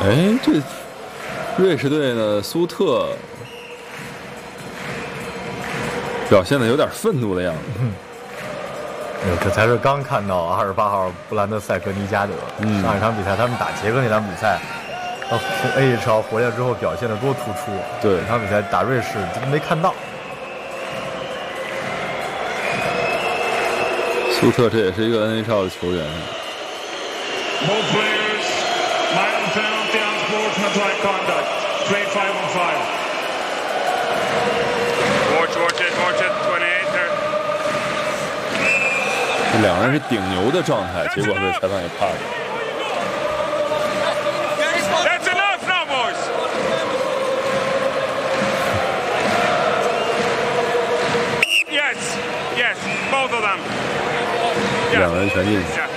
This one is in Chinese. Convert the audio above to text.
哎，这瑞士队呢，苏特表现的有点愤怒的样子。 这才是刚看到28号布兰德塞格尼加德。上一场比赛他们打捷克那场比赛，从 AHL 回来之后表现的多突出。 对， 这场比赛打瑞士没看到。 苏特这也是一个 NHL 的球员。 Both players, minor penalty on sportsmanlike conduct. Play 5-on-5. Watch it, 28 there. 这两人是顶牛的状态，结果被裁判给判了。 That's enough now, boys. ，Yes, both of them. 两人全进。 Yeah.